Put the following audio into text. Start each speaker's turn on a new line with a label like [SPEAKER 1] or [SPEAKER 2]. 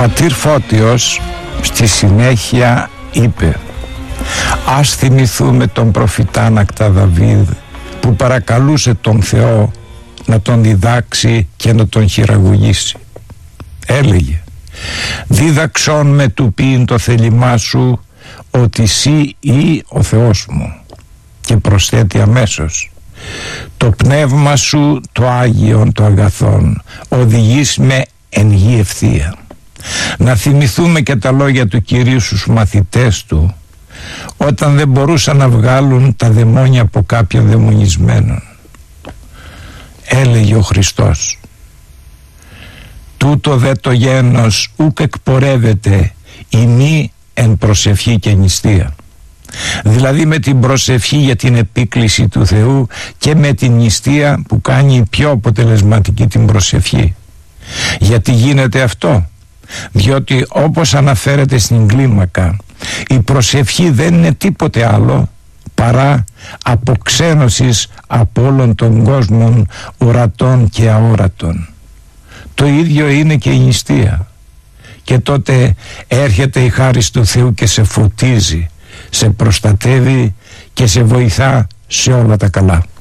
[SPEAKER 1] πατήρ Φώτιος στη συνέχεια είπε: ας θυμηθούμε τον προφητάνακτα Δαβίδ, που παρακαλούσε τον Θεό να τον διδάξει και να τον χειραγωγήσει. Έλεγε: δίδαξόν με του ποιήν το θέλημά σου, ότι εσύ ή ο Θεός μου. Και προσθέτει αμέσως: το πνεύμα σου το Άγιον, το αγαθόν, οδηγείς με εν γη ευθεία. Να θυμηθούμε και τα λόγια του Κυρίου στους μαθητές του, όταν δεν μπορούσαν να βγάλουν τα δαιμόνια από κάποιον δαιμονισμένον. Έλεγε ο Χριστός: τούτο δε το γένος ουκ εκπορεύεται ημί εν προσευχή και νηστεία. Δηλαδή με την προσευχή για την επίκληση του Θεού και με την νηστεία που κάνει πιο αποτελεσματική την προσευχή. Γιατί γίνεται αυτό? Διότι όπως αναφέρεται στην κλίμακα, η προσευχή δεν είναι τίποτε άλλο παρά αποξένωσης από όλων των κόσμων ορατών και αόρατων. Το ίδιο είναι και η νηστεία. Και τότε έρχεται η χάρις του Θεού και σε φωτίζει, σε προστατεύει και σε βοηθά σε όλα τα καλά.